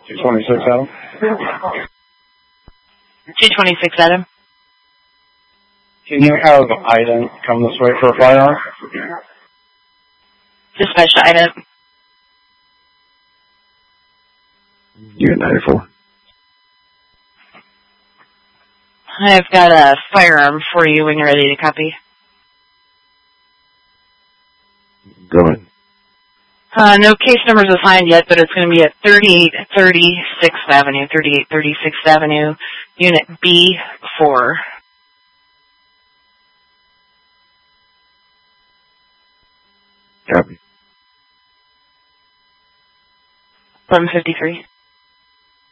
226 Adam. 226 Adam. Can you have Ida come this way for a firearm? Dispatch to Ida. Unit 94. I've got a firearm for you when you're ready to copy. Go ahead. No case numbers assigned yet, but it's going to be at 3836th Avenue, 3836th Avenue, Unit B4. Copy. 1153.